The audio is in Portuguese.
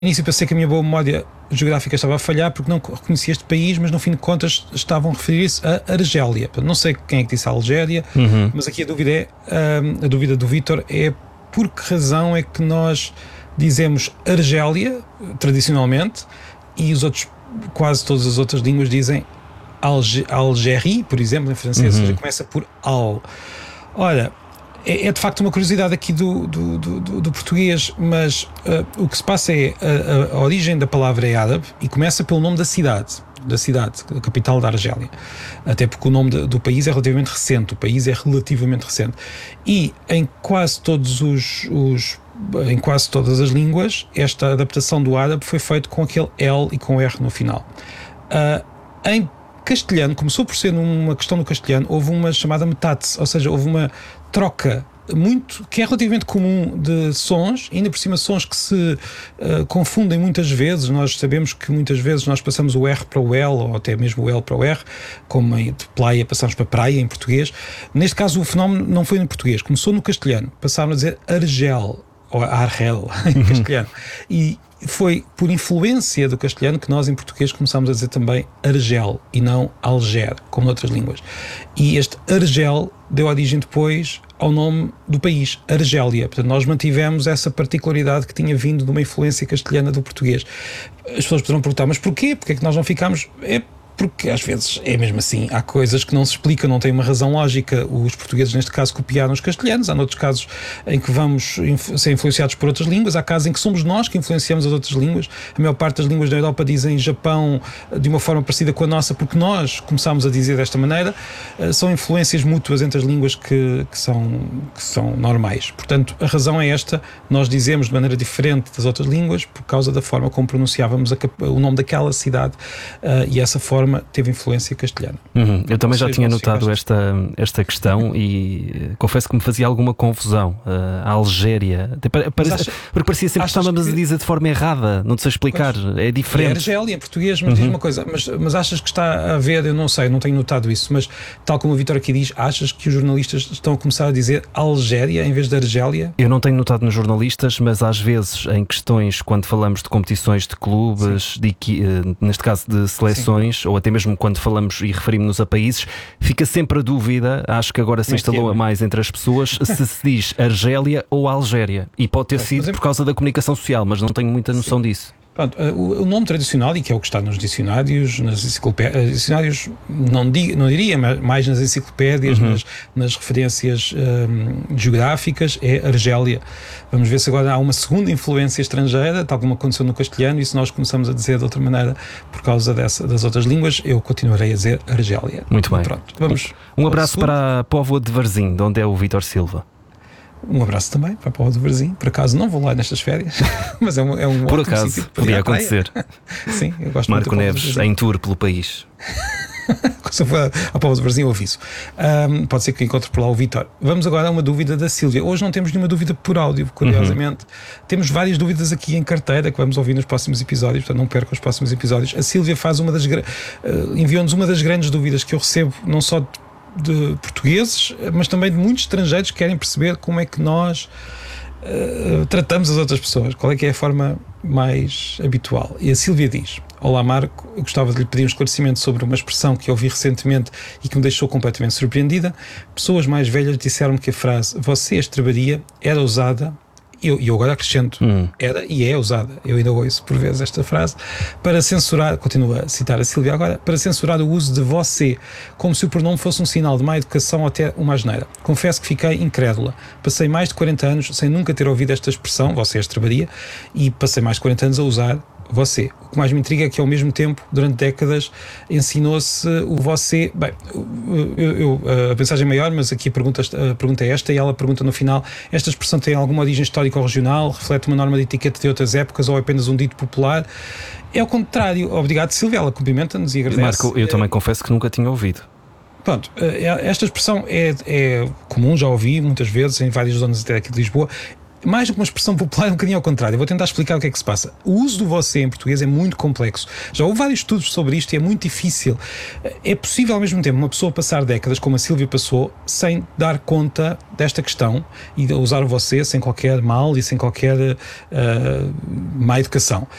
início pensei que a minha boa memória geográfica estava a falhar porque não reconhecia este país, mas no fim de contas estavam a referir-se a Argélia. Não sei quem é que disse a Algéria, mas aqui a dúvida do Vítor é por que razão é que nós dizemos Argélia, tradicionalmente, e os outros, quase todas as outras línguas dizem Algérie, por exemplo, em francês, ou seja, começa por Al. Ora, é de facto uma curiosidade aqui do português, mas o que se passa é a origem da palavra é árabe e começa pelo nome da cidade, a capital da Argélia. Até porque o nome do país é relativamente recente, E em quase todas as línguas, esta adaptação do árabe foi feita com aquele L e com R no final. Em castelhano, começou por ser uma questão no castelhano, houve uma chamada metate, ou seja, houve uma troca que é relativamente comum de sons, ainda por cima sons que se confundem muitas vezes. Nós sabemos que muitas vezes nós passamos o R para o L, ou até mesmo o L para o R, como de playa passamos para praia em português. Neste caso o fenómeno não foi no português, começou no castelhano, passaram a dizer Argel, ou Argel em castelhano, e foi por influência do castelhano que nós em português começámos a dizer também Argel e não Alger, como noutras línguas. E este Argel deu origem depois ao nome do país, Argélia. Portanto, nós mantivemos essa particularidade que tinha vindo de uma influência castelhana do português. As pessoas poderão perguntar, mas porquê? Porque é que nós não ficámos... Porque às vezes é mesmo assim, há coisas que não se explicam, não têm uma razão lógica. Os portugueses neste caso copiaram os castelhanos, há noutros casos em que vamos ser influenciados por outras línguas, há casos em que somos nós que influenciamos as outras línguas. A maior parte das línguas da Europa dizem Japão de uma forma parecida com a nossa porque nós começámos a dizer desta maneira. São influências mútuas entre as línguas que são normais. Portanto, a razão é esta, nós dizemos de maneira diferente das outras línguas por causa da forma como pronunciávamos o nome daquela cidade, e essa forma teve influência castelhana. Eu também já tinha notado esta questão e confesso que me fazia alguma confusão. A Algéria, porque parecia sempre que estávamos a dizer de forma errada, não te sei explicar, é diferente. É Argélia em português, mas diz uma coisa, mas achas que está a haver, eu não sei, não tenho notado isso, mas tal como o Vítor aqui diz, achas que os jornalistas estão a começar a dizer Algéria em vez de Argélia? Eu não tenho notado nos jornalistas, mas às vezes em questões, quando falamos de competições de clubes, neste caso de seleções, ou até mesmo quando falamos e referimos-nos a países, fica sempre a dúvida, acho que agora se instalou mais entre as pessoas, se diz Argélia ou Algéria. E pode ter sido por causa da comunicação social, mas não tenho muita noção disso. Pronto, o nome tradicional, e que é o que está nos dicionários, nas enciclopédias, dicionários não diria, mas mais nas enciclopédias, nas referências geográficas, é Argélia. Vamos ver se agora há uma segunda influência estrangeira, tal como aconteceu no castelhano, e se nós começamos a dizer de outra maneira por causa das outras línguas, eu continuarei a dizer Argélia. Muito bem. Pronto, vamos. Um abraço para a Póvoa de Varzim, de onde é o Vítor Silva. Um abraço também para a Póvoa do Varzim. Por acaso não vou lá nestas férias, mas é um por acaso sítio podia acontecer. Sim, eu gosto Marco muito. Neves em tour pelo país. Se eu for à Póvoa do Varzim, eu aviso. Pode ser que encontre por lá o Vítor. Vamos agora a uma dúvida da Sílvia. Hoje não temos nenhuma dúvida por áudio, curiosamente. Temos várias dúvidas aqui em carteira que vamos ouvir nos próximos episódios, portanto não percam os próximos episódios. A Sílvia faz enviou-nos uma das grandes dúvidas que eu recebo, não só de portugueses, mas também de muitos estrangeiros que querem perceber como é que nós tratamos as outras pessoas, qual é que é a forma mais habitual. E a Sílvia diz: olá Marco, eu gostava de lhe pedir um esclarecimento sobre uma expressão que ouvi recentemente e que me deixou completamente surpreendida. Pessoas mais velhas disseram-me que a frase "você estrebaria" era usada, e eu agora acrescento, era e é usada, eu ainda ouço por vezes esta frase, para censurar, continua a citar a Sílvia agora, para censurar o uso de você, como se o pronome fosse um sinal de má educação ou até uma asneira. Confesso que fiquei incrédula. Passei mais de 40 anos sem nunca ter ouvido esta expressão, você estrebaria, e passei mais de 40 anos a usar você. O que mais me intriga é que ao mesmo tempo, durante décadas, ensinou-se o você. Bem, a mensagem é maior, mas aqui a pergunta é esta, e ela pergunta no final: esta expressão tem alguma origem histórica ou regional? Reflete uma norma de etiqueta de outras épocas ou é apenas um dito popular? É ao contrário. Obrigado, Sílvia, ela cumprimenta-nos e agradece. Marco, eu também confesso que nunca tinha ouvido. Pronto, esta expressão é comum, já ouvi muitas vezes em várias zonas até aqui de Lisboa. mais do que uma expressão popular, é um bocadinho ao contrário. Eu vou tentar explicar o que é que se passa. O uso do você em português é muito complexo. Já houve vários estudos sobre isto e é muito difícil. É possível, ao mesmo tempo, uma pessoa passar décadas, como a Sílvia passou, sem dar conta desta questão e usar o você sem qualquer mal e sem qualquer má educação.